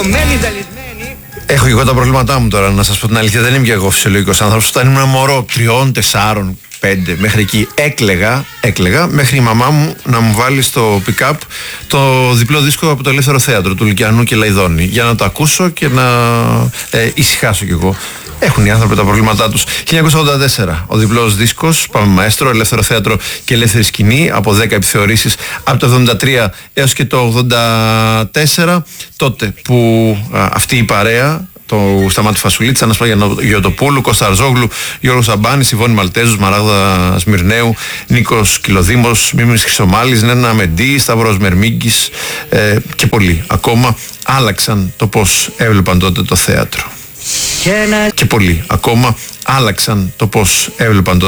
Έχω και εγώ τα προβλήματά μου τώρα, να σας πω την αλήθεια. Δεν είμαι και εγώ φυσιολογικός άνθρωπος. Όταν ήμουν μωρό 3, 4, 5, μέχρι εκεί έκλαιγα μέχρι η μαμά μου να μου βάλει στο pick-up το διπλό δίσκο από το Ελεύθερο Θέατρο του Λυκιανού και Λαϊδόνη, για να το ακούσω και να ησυχάσω κι εγώ. Έχουν οι άνθρωποι τα προβλήματά τους. 1984, ο διπλός δίσκος, πάμε μαέστρο, Ελεύθερο Θέατρο και Ελεύθερη Σκηνή, από 10 επιθεωρήσεις από το 73 έως και το 84, τότε που αυτή η παρέα, το Σταμάτη Φασουλίτσα, Ανασπάγια Γιωτοπούλου, Κώστα Αρζόγλου, Γιώργος Αμπάνης, Ιβώνη Μαλτέζου, Μαράγδα Σμυρνέου, Νίκος Κυλοδήμος, Μίμης Χρυσομάλης, Νένα Μεντή, Σταύρος Μερμίγκης και πολλοί ακόμα άλλαξαν το πώς έβλεπαν τότε το θέατρο. Και πολλοί ακόμα άλλαξαν το πώς έβλεπαν τότε